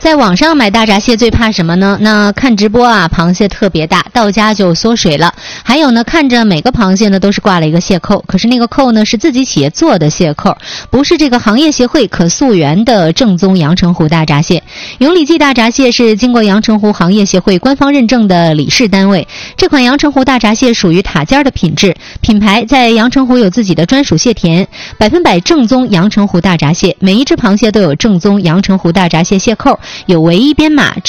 在网上买大闸蟹最怕什么呢？那看直播啊，螃蟹特别大，到家就缩水了。还有呢，看着每个螃蟹呢都是挂了一个蟹扣，可是那个扣呢是自己企业做的蟹扣，不是这个行业协会可溯源的正宗阳澄湖大闸蟹。永礼记大闸蟹是经过阳澄湖行业协会官方认证的理事单位，这款阳澄湖大闸蟹属于塔尖的品质，品牌在阳澄湖有自己的专属蟹田，100%正宗阳澄湖大闸蟹，每一只螃蟹都有正宗阳澄湖大闸蟹蟹扣，有唯一编码